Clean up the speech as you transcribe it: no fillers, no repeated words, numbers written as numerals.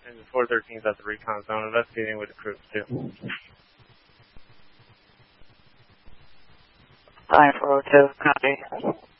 And the 413 is at the recon zone, investigating with the troops too. 9402, copy.